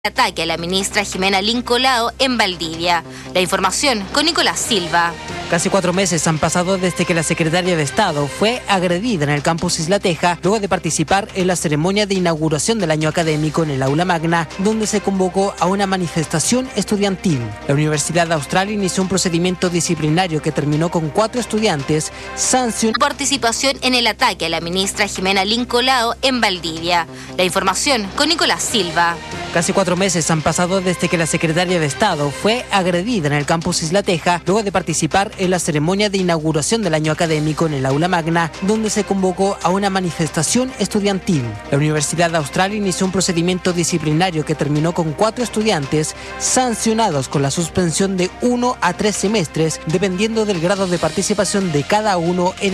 Ataque a la ministra Jimena Lincolao en Valdivia. La información con Nicolás Silva. Casi 4 meses han pasado desde que la secretaria de Estado fue agredida en el campus Isla Teja luego de participar en la ceremonia de inauguración del año académico en el aula magna, donde se convocó a una manifestación estudiantil. La Universidad Austral inició un procedimiento disciplinario que terminó con 4 estudiantes sancionados. Participación en el ataque a la ministra Jimena Lincolao en Valdivia. La información con Nicolás Silva. Casi 4 meses han pasado desde que la secretaria de Estado fue agredida en el campus Isla Teja luego de participar en la ceremonia de inauguración del año académico en el aula magna, donde se convocó a una manifestación estudiantil. La Universidad Austral inició un procedimiento disciplinario que terminó con 4 estudiantes sancionados con la suspensión de 1 a 3 semestres, dependiendo del grado de participación de cada uno en